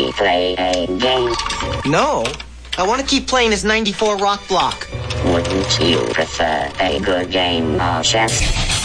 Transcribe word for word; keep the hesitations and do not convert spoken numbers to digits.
we play a game? No. I want to keep playing his ninety-four rock block. Wouldn't you prefer a good game of chess?